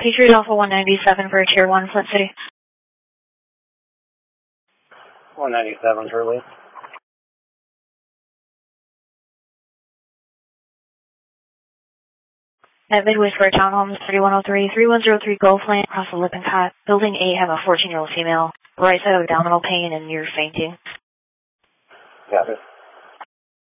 Patriot Alpha 197 for Tier 1, Flint City. 197, Turley. At Midway Square Townhomes, 3103, 3103 Gulf Lane, across the Lippincott. Building 8, have a 14-year-old female. Right side of abdominal pain and near fainting. Got it.